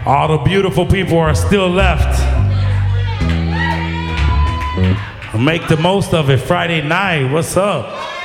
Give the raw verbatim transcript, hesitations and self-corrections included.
All the beautiful people are still left. Make the most of it. Friday night, what's up?